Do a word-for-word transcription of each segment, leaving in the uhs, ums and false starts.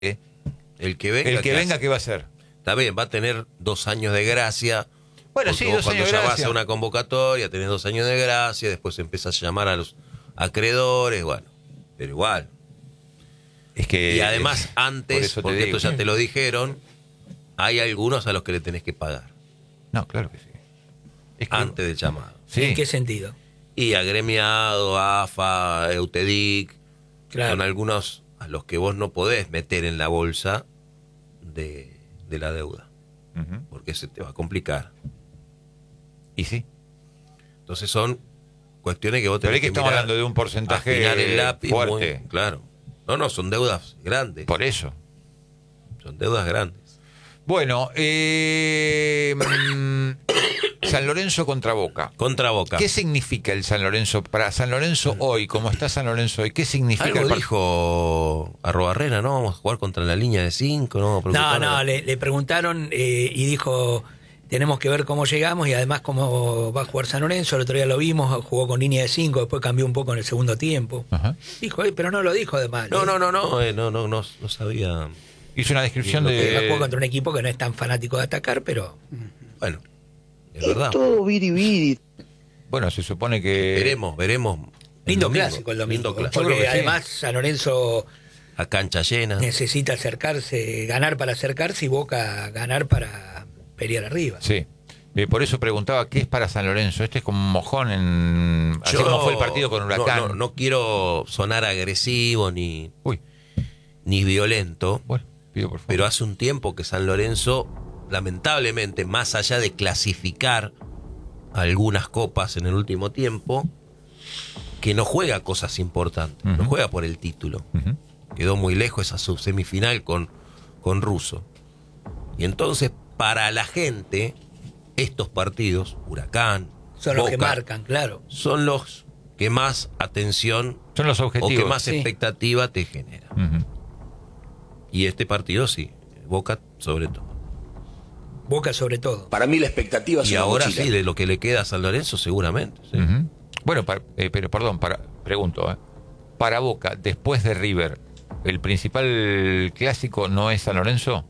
¿Eh? El que venga, el que venga, ¿qué va a hacer? Está bien, va a tener dos años de gracia. Bueno, porque sí, vos dos cuando años de ya vas gracia. a una convocatoria, tenés dos años de gracia, después empezás a llamar a los acreedores, bueno, pero igual. Es que, Y además, eh, antes, por porque digo. esto ya te lo dijeron, hay algunos a los que le tenés que pagar. No, claro que sí. Es que, Antes del llamado. sí. ¿En qué sentido? Y agremiado, A F A, Eutedic, Claro. son algunos a los que vos no podés meter en la bolsa de, de la deuda, Ujú. porque se te va a complicar. Y sí. Entonces son cuestiones que vos Pero tenés es que que estamos mirar, hablando de un porcentaje afinar el lápiz fuerte. muy- claro. No, no, son deudas grandes. Por eso. Son deudas grandes. Bueno, eh, mm, San Lorenzo contra Boca. Contra Boca. ¿Qué significa el San Lorenzo? Para San Lorenzo hoy, como está San Lorenzo hoy, ¿qué significa el Algo par- dijo Arrobarrena, ¿no? Vamos a jugar contra la línea de cinco, ¿no? Vamos a No, preocupar- no, le, le preguntaron eh, y dijo, tenemos que ver cómo llegamos y además cómo va a jugar San Lorenzo. El otro día lo vimos, jugó con línea de cinco, después cambió un poco en el segundo tiempo. Ajá. Dijo, eh, pero no lo dijo además. No, no, no, no, eh, no, no, no, no sabía. Hizo una descripción Lo Va a de... jugar contra un equipo que no es tan fanático de atacar, pero Bueno, es verdad. Todo biribiri. Bueno, se supone que... Veremos, veremos. el lindo domingo. clásico el domingo. Lindo clásico. Yo creo Porque que sí. además San Lorenzo A cancha llena. necesita acercarse, ganar para acercarse y Boca ganar para pelear arriba. Sí. Eh, por eso preguntaba, ¿qué es para San Lorenzo? Este es como un mojón en... Así Yo como fue el partido con Huracán. No, no, no quiero sonar agresivo ni, Uy, ni violento, bueno, pido por favor. pero hace un tiempo que San Lorenzo, lamentablemente, más allá de clasificar algunas copas en el último tiempo, que no juega cosas importantes, Ujú. no juega por el título. Ujú. Quedó muy lejos esa subsemifinal con, con Russo. Y entonces, para la gente, estos partidos, Huracán, Son los que Boca, marcan, claro. son los que más atención Son los o objetivos. que más Sí. expectativa te genera. Ujú. Y este partido sí, Boca sobre todo. Boca sobre todo. Para mí la expectativa es Y una ahora mochila. sí, de lo que le queda a San Lorenzo seguramente. sí. Ujú. Bueno, para- eh, pero perdón, para, pregunto, ¿eh? Para Boca, después de River, ¿el principal clásico no es San Lorenzo?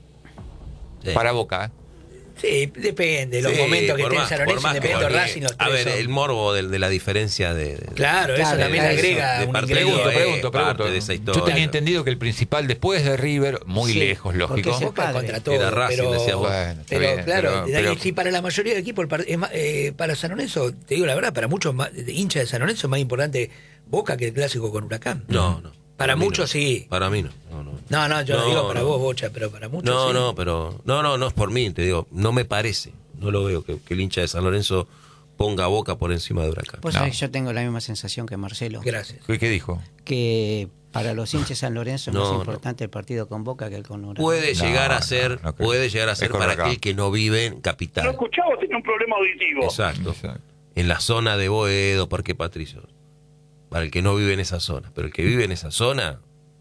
Sí. Para Boca, ¿eh? Sí, depende. Los Sí, momentos que por esté en más- San por Lorenzo, más que Independiente porque, Racing, los A tres ver, son- el morbo de, de la diferencia de... de- Claro, eso Claro, también eso. agrega De un parte ingrediente. Pregunto, Eh, pregunto, parte pregunto. de esa Yo historia. tenía entendido que el principal después de River, muy Sí, lejos, porque lógico. ese- Boca padre. contra todo. Era Racing, pero, decías vos. Bueno, está pero bien, claro, pero- de- pero- sí, para la mayoría de equipos, el par- es más, eh, para San Lorenzo, te digo la verdad, para muchos más- de hinchas de San Lorenzo es más importante Boca que el clásico con Huracán. No, no. Para mí muchos no. sí. Para mí no. No, no, No, no, yo No, lo digo para no. vos, Bocha, pero para muchos no, sí. no, pero... No, no, no es por mí, te digo. No me parece. No lo veo que, que el hincha de San Lorenzo ponga a Boca por encima de Huracán. Vos No. sabés que yo tengo la misma sensación que Marcelo. Gracias. ¿Qué, qué dijo? Que para los hinchas de San Lorenzo es No, más no. importante el partido con Boca que el con Huracán. Puede No, llegar a no, ser, no creo. puede llegar a Es ser con para Huracán. aquel que no vive en capital. escuchaba, tenía un problema auditivo. Exacto. Exacto. En la zona de Boedo, Parque Patricio. Para el que no vive en esa zona. Pero el que vive en esa zona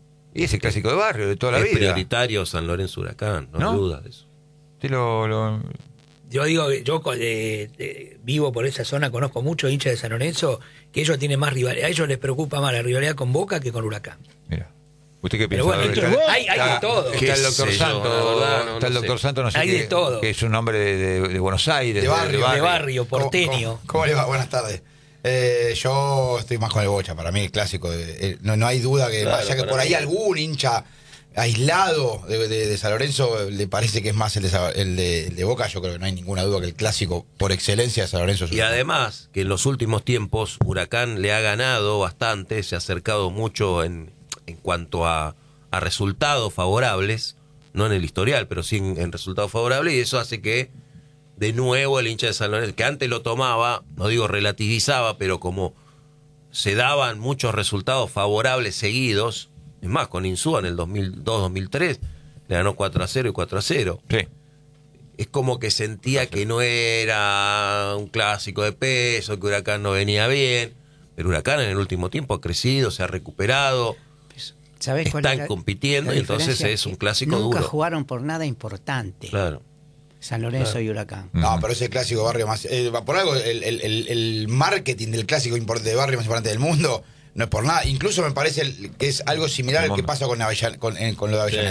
Y ese clásico de barrio de toda la es vida. prioritario San Lorenzo Huracán, no, ¿No? hay duda de eso. Te lo, lo- Yo digo que yo eh, eh, vivo por esa zona, conozco muchos hinchas de San Lorenzo, que ellos tienen más rivalidad. A ellos les preocupa más la rivalidad con Boca que con Huracán. Mira. ¿Usted qué Pero piensa? bueno, Está- esto- hay- hay de está- todo. Está Qué el doctor sé yo, Santo, la verdad, no- está el no doctor sé. Santo, no sé Hay qué, de todo. que es un hombre de, de- de Buenos Aires, De barrio. De barrio, ¿Cómo- porteño. ¿Cómo, cómo le va? Buenas tardes. Eh, yo estoy más con el Bocha, para mí el clásico. de- eh, no, no hay duda que, Claro, más allá que para por ahí mí. algún hincha aislado de, de- de San Lorenzo le parece que es más el de, Sa- el de, el de Boca. Yo creo que no hay ninguna duda que el clásico por excelencia de San Lorenzo es Y Huracán. además, que en los últimos tiempos Huracán le ha ganado bastante, se ha acercado mucho en, en cuanto a, a resultados favorables, no en el historial, pero sí en, en resultados favorables, y eso hace que, de nuevo, el hincha de San Lorenzo, que antes lo tomaba, no digo relativizaba, pero como se daban muchos resultados favorables seguidos, es más, con Insúa en el dos mil dos dos mil tres, le ganó cuatro a cero y cuatro a cero. Sí. Es como que sentía que no era un clásico de peso, que Huracán no venía bien, pero Huracán en el último tiempo ha crecido, se ha recuperado, ¿Sabés cuál están es la- compitiendo la y entonces diferencia? es un clásico Nunca duro. jugaron por nada importante. Claro. San Lorenzo Claro. y Huracán. No, pero ese clásico barrio más. eh, por algo, el, el- el- el marketing del clásico import- de barrio más importante del mundo no es por nada. Incluso me parece el- que es algo similar al que pasa con, Avellana- con, en- con lo de Avellaneda.